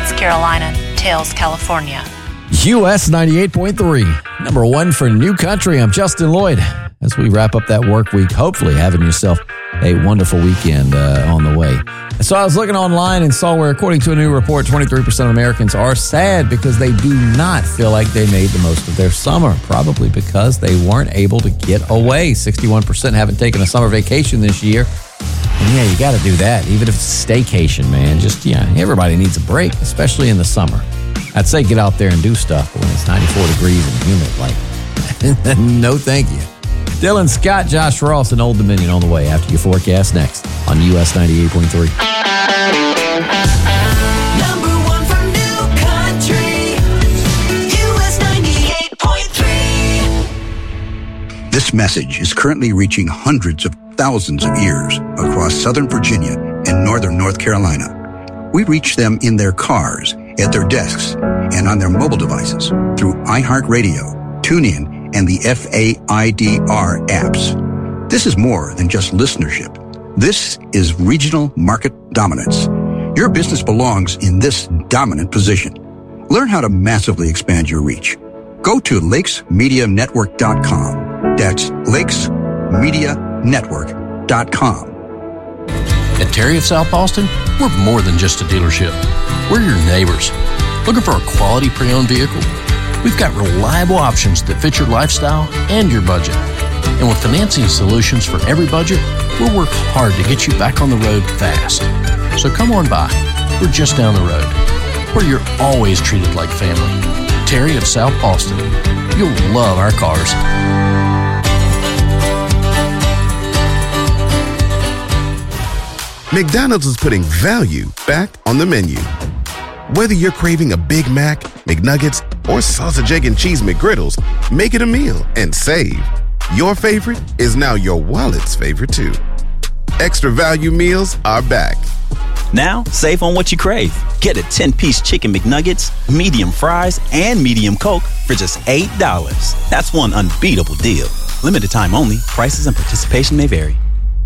Florence, Carolina, Tails, California. US 98.3, number one for New Country. I'm Justin Lloyd. As we wrap up that work week, hopefully having yourself a wonderful weekend on the way. So I was looking online and saw where, according to a new report, 23% of Americans are sad because they do not feel like they made the most of their summer, probably because they weren't able to get away. 61% haven't taken a summer vacation this year. And yeah, you got to do that, even if it's a staycation, man. Just, everybody needs a break, especially in the summer. I'd say get out there and do stuff, but when it's 94 degrees and humid, like, no thank you. Dylan Scott, Josh Ross, and Old Dominion on the way after your forecast next on US 98.3. Number one for New Country, US 98.3. This message is currently reaching hundreds of thousands of ears across Southern Virginia and Northern North Carolina. We reach them in their cars, at their desks, and on their mobile devices through iHeartRadio, TuneIn, and the FAIDR apps. This is more than just listenership. This is regional market dominance. Your business belongs in this dominant position. Learn how to massively expand your reach. Go to lakesmedianetwork.com. That's lakesmedianetwork.com. At Terry of South Boston, we're more than just a dealership. We're your neighbors. Looking for a quality pre-owned vehicle? We've got reliable options that fit your lifestyle and your budget. And with financing solutions for every budget, we'll work hard to get you back on the road fast. So come on by. We're just down the road, where you're always treated like family. Terry of South Boston. You'll love our cars. McDonald's is putting value back on the menu. Whether you're craving a Big Mac, McNuggets, or sausage, egg, and cheese McGriddles, make it a meal and save. Your favorite is now your wallet's favorite too. Extra value meals are back. Now, save on what you crave. Get a 10-piece chicken McNuggets, medium fries, and medium Coke for just $8. That's one unbeatable deal. Limited time only. Prices and participation may vary.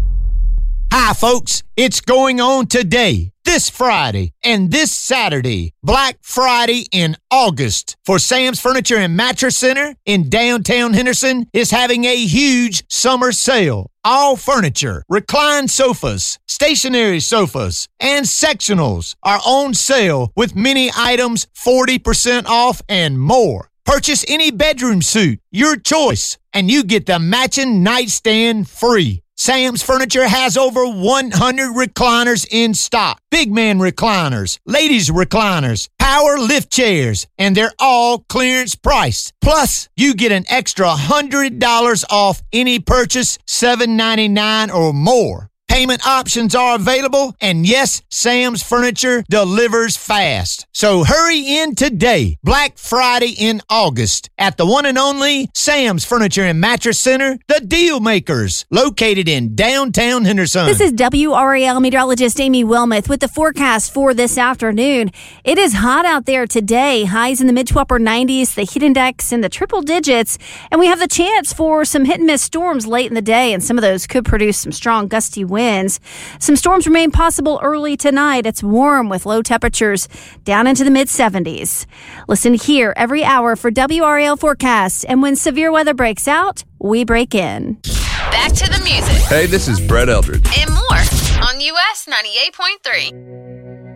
Hi, folks. It's going on today, this Friday, and this Saturday, Black Friday in August, for Sam's Furniture and Mattress Center in downtown Henderson is having a huge summer sale. All furniture, reclined sofas, stationary sofas, and sectionals are on sale with many items 40% off and more. Purchase any bedroom suit, your choice, and you get the matching nightstand free. Sam's Furniture has over 100 recliners in stock. Big man recliners, ladies recliners, power lift chairs, and they're all clearance priced. Plus, you get an extra $100 off any purchase, $7.99 or more. Payment options are available, and yes, Sam's Furniture delivers fast. So hurry in today, Black Friday in August, at the one and only Sam's Furniture and Mattress Center, the Deal Makers, located in downtown Henderson. This is WRAL meteorologist Amy Wilmoth with the forecast for this afternoon. It is hot out there today. Highs in the mid to upper 90s, the heat index in the triple digits, and we have the chance for some hit and miss storms late in the day, and some of those could produce some strong gusty winds. Some storms remain possible early tonight. It's warm with low temperatures down into the mid-70s. Listen here every hour for WRAL forecasts, and when severe weather breaks out, we break in. Back to the music. Hey, this is Brett Eldredge. And more on US 98.3.